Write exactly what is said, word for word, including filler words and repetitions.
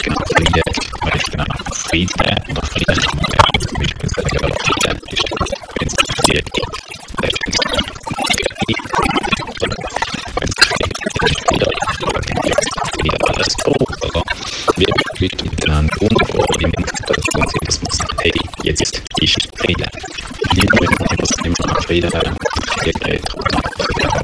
genau, Friede, weil ich genau, Friede oder Frieden, ja, zum Beispiel sagen, aber Friede ist, wenn es Friede gibt, dann ist es negativ, oder wenn es Friede gibt, dann ist wieder, oder dann ist wieder alles gut, oder wie die Leute miteinander umgehen, oder in einer Situation sind, dass man sagt, hey, jetzt ist Friede. Lieber, wenn man das immer Friede, Friede,